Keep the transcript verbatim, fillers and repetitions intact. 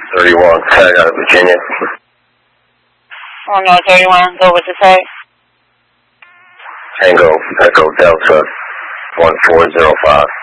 thirty-one, tag out of Virginia. Oh, no, thirty-one, go with the tag. Tango, Echo Delta, one four zero five.